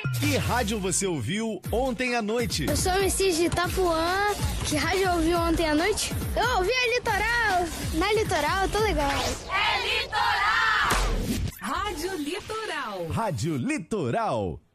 Que rádio você ouviu ontem à noite? Eu sou o Messias de Itapuã. Que rádio eu ouvi ontem à noite? Eu ouvi a Litoral. Na Litoral, tô legal. É Litoral! Rádio Litoral. Rádio Litoral.